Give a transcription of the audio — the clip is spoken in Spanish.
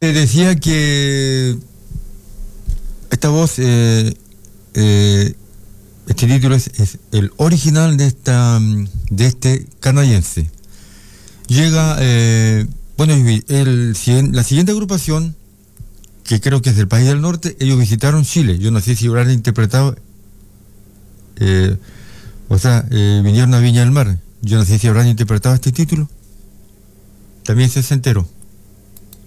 Te decía que esta voz, este título es el original de este canadiense. Llega, bueno, la siguiente agrupación, que creo que es del país del norte, ellos visitaron Chile. Yo no sé si habrán interpretado, vinieron a Viña del Mar. Yo no sé si habrán interpretado este título. También se enteró.